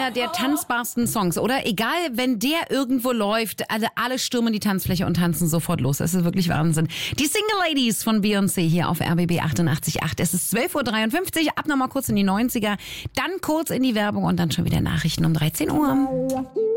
einer der tanzbarsten Songs, oder? Egal, wenn der irgendwo läuft, alle stürmen die Tanzfläche und tanzen sofort los. Es ist wirklich Wahnsinn. Die Single Ladies von Beyoncé hier auf RBB 88.8. Es ist 12.53 Uhr, ab nochmal kurz in die 90er, dann kurz in die Werbung und dann schon wieder Nachrichten um 13 Uhr.